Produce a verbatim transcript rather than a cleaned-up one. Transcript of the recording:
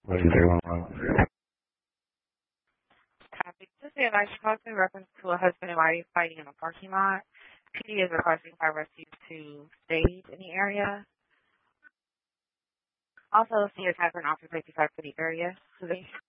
What do you think went wrong? Copy. This is advice call in reference to a husband and wife fighting in a parking lot. P D is requesting fire rescue to stage in the area. Also, see a type an officer fifty-five for the area. So they